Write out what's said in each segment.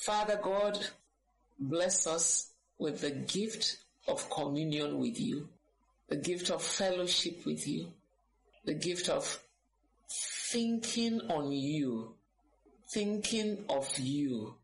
Father God, bless us with the gift of communion with you, the gift of fellowship with you, the gift of thinking on you, thinking of you,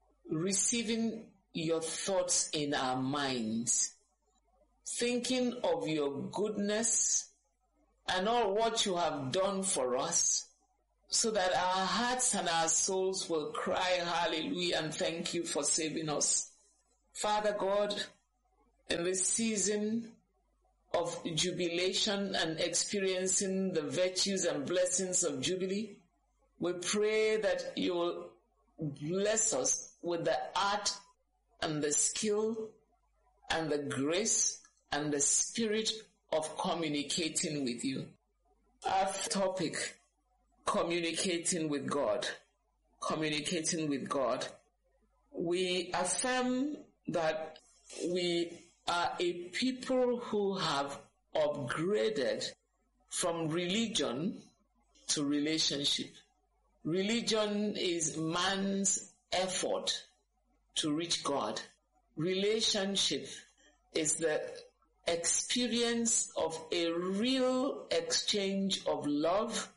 receiving your thoughts in our minds, thinking of your goodness and all what you have done for us, so that our hearts and our souls will cry hallelujah and thank you for saving us. Father God, in this season of jubilation and experiencing the virtues and blessings of Jubilee, we pray that you will bless us with the art and the skill and the grace and the spirit of communicating with you. Our topic, communicating with God. Communicating with God. We affirm that we are a people who have upgraded from religion to relationship. Religion is man's effort to reach God. Relationship is the experience of a real exchange of love,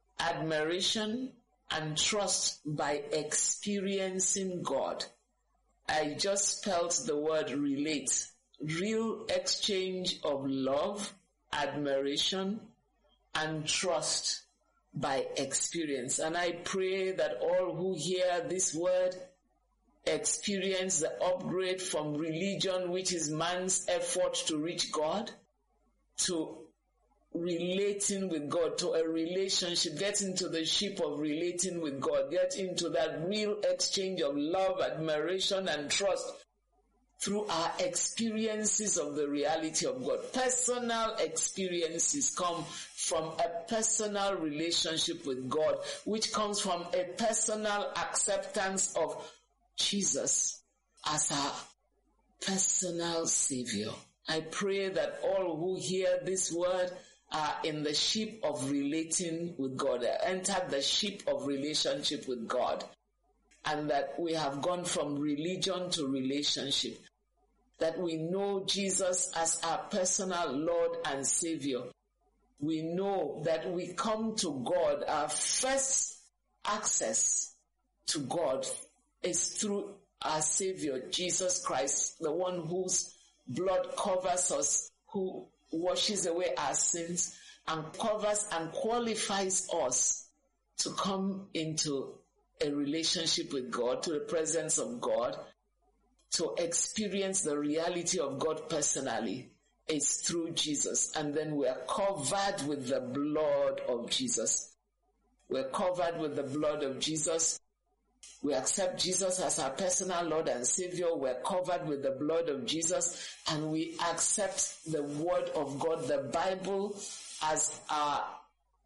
admiration, and trust by experiencing God. I just spelled the word relate. Real exchange of love, admiration, and trust by experience. And I pray that all who hear this word experience the upgrade from religion, which is man's effort to reach God, to relating with God, to a relationship. Get into the ship of relating with God. Get into that real exchange of love, admiration, and trust through our experiences of the reality of God. Personal experiences come from a personal relationship with God, which comes from a personal acceptance of Jesus as our personal Savior. I pray that all who hear this word are in the ship of relating with God, entered the ship of relationship with God, and that we have gone from religion to relationship, that we know Jesus as our personal Lord and Savior. We know that we come to God, our first access to God is through our Savior, Jesus Christ, the one whose blood covers us, who washes away our sins and covers and qualifies us to come into a relationship with God, to the presence of God, to experience the reality of God personally. It's through Jesus. And then we are covered with the blood of Jesus. We're covered with the blood of Jesus. We accept Jesus as our personal Lord and Savior. We're covered with the blood of Jesus, and we accept the Word of God, the Bible, as our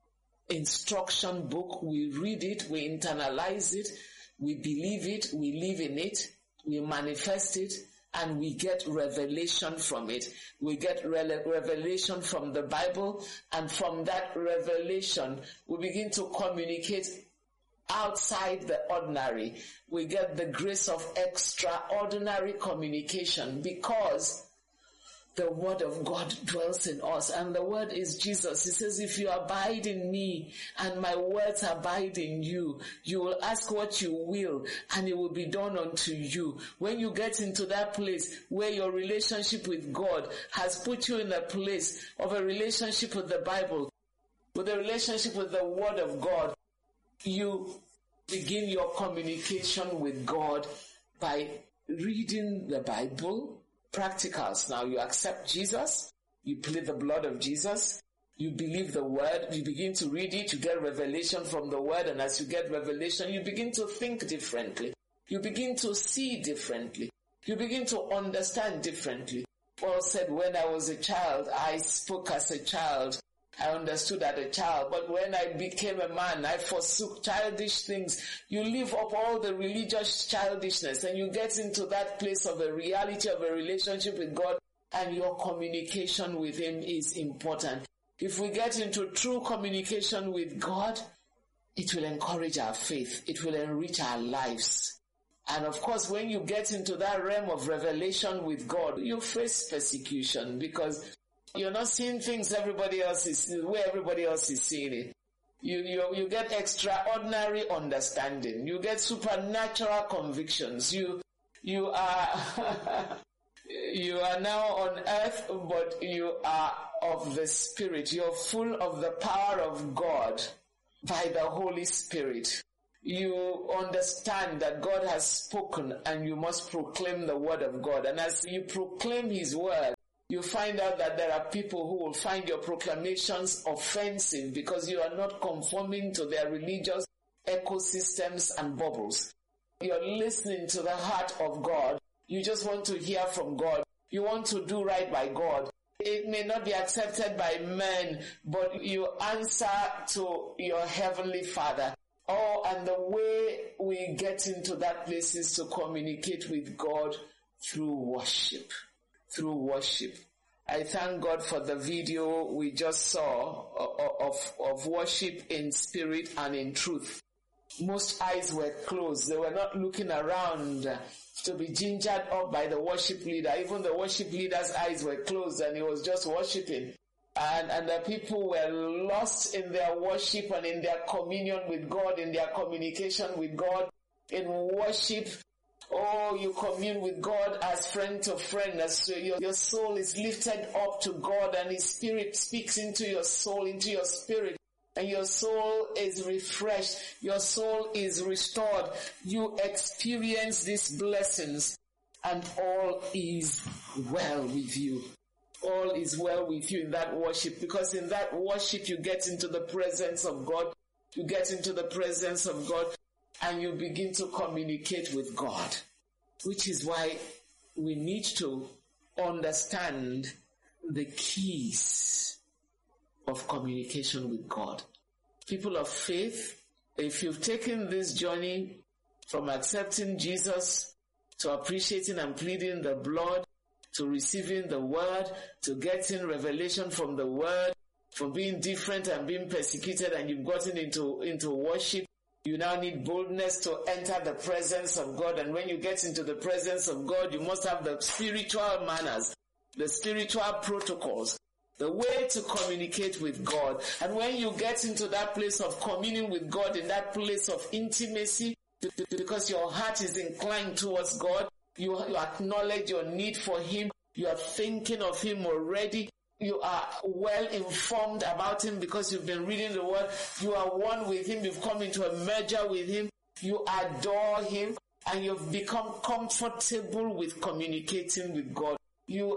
instruction book. We read it, we internalize it, we believe it, we live in it, we manifest it, and we get revelation from it. We get revelation from the Bible, and from that revelation, we begin to communicate outside the ordinary. We get the grace of extraordinary communication because the word of God dwells in us, and the word is Jesus. He says, if you abide in me and my words abide in you, you will ask what you will and it will be done unto you. When you get into that place where your relationship with God has put you in a place of a relationship with the Bible, with a relationship with the word of God, you begin your communication with God by reading the Bible. Practicals. Now you accept Jesus, you plead the blood of Jesus, you believe the word, you begin to read it, you get revelation from the word, and as you get revelation, you begin to think differently. You begin to see differently. You begin to understand differently. Paul said, when I was a child, I spoke as a child. I understood as a child, but when I became a man, I forsook childish things. You leave up all the religious childishness and you get into that place of a reality of a relationship with God, and your communication with Him is important. If we get into true communication with God, it will encourage our faith. It will enrich our lives. And of course, when you get into that realm of revelation with God, you face persecution because you're not seeing things everybody else is, the way everybody else is seeing it. You get extraordinary understanding. You get supernatural convictions. You are you are now on earth, but you are of the Spirit. You're full of the power of God by the Holy Spirit. You understand that God has spoken and you must proclaim the word of God. And as you proclaim his word, you find out that there are people who will find your proclamations offensive because you are not conforming to their religious ecosystems and bubbles. You're listening to the heart of God. You just want to hear from God. You want to do right by God. It may not be accepted by men, but you answer to your heavenly Father. Oh, and the way we get into that place is to communicate with God through worship. Through worship. I thank God for the video we just saw of worship in spirit and in truth. Most eyes were closed. They were not looking around to be gingered up by the worship leader. Even the worship leader's eyes were closed and he was just worshiping. And the people were lost in their worship and in their communion with God, in their communication with God, in worship. Oh, you commune with God as friend to friend, as your soul is lifted up to God and his spirit speaks into your soul, into your spirit. And your soul is refreshed. Your soul is restored. You experience these blessings and all is well with you. All is well with you in that worship, because in that worship you get into the presence of God. You get into the presence of God and you begin to communicate with God, which is why we need to understand the keys of communication with God. People of faith, if you've taken this journey from accepting Jesus to appreciating and pleading the blood, to receiving the word, to getting revelation from the word, from being different and being persecuted, and you've gotten into worship, you now need boldness to enter the presence of God. And when you get into the presence of God, you must have the spiritual manners, the spiritual protocols, the way to communicate with God. And when you get into that place of communing with God, in that place of intimacy, because your heart is inclined towards God, you acknowledge your need for him, you are thinking of him already, you are well informed about him because you've been reading the word, you are one with him, you've come into a merger with him, you adore him, and you've become comfortable with communicating with God. You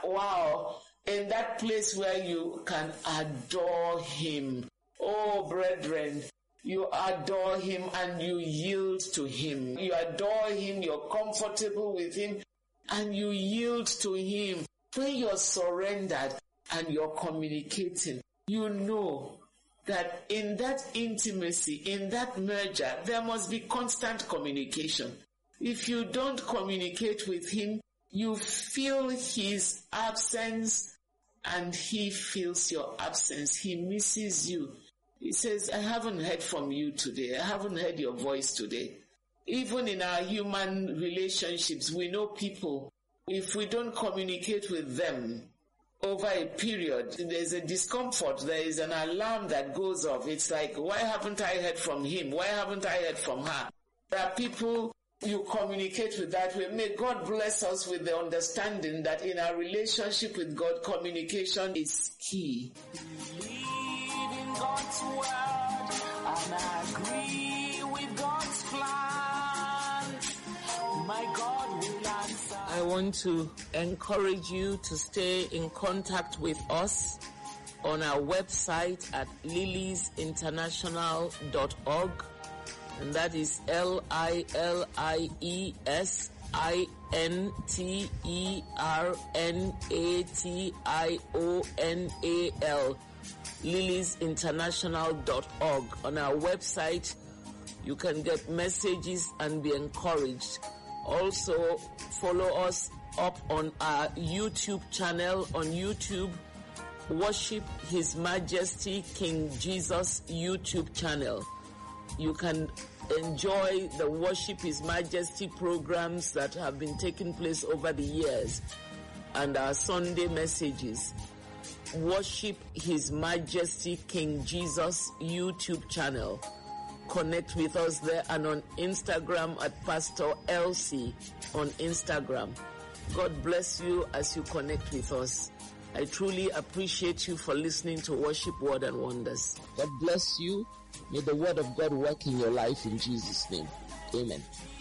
are, in that place where you can adore him. Oh, brethren, you adore him and you yield to him. You adore him, you're comfortable with him, and you yield to him. When you're surrendered and you're communicating, you know that in that intimacy, in that merger, there must be constant communication. If you don't communicate with him, you feel his absence and he feels your absence. He misses you. He says, I haven't heard from you today. I haven't heard your voice today. Even in our human relationships, we know people, if we don't communicate with them over a period, there's a discomfort, there is an alarm that goes off. It's like, why haven't I heard from him? Why haven't I heard from her? There are people you communicate with that way. May God bless us with the understanding that in our relationship with God, communication is key. God's word and I agree with God's plan. My God will answer. I want to encourage you to stay in contact with us on our website at liliesinternational.org, and that is LILIESINTERNATIONAL, liliesinternational.org. On our website, you can get messages and be encouraged. Also, follow us up on our YouTube channel. On YouTube, Worship His Majesty King Jesus YouTube channel. You can enjoy the Worship His Majesty programs that have been taking place over the years and our Sunday messages, Worship His Majesty King Jesus YouTube channel. Connect with us there, and on Instagram at Pastor LC on Instagram. God bless you as you connect with us. I truly appreciate you for listening to Worship Word and Wonders. God bless you. May the word of God work in your life in Jesus' name. Amen.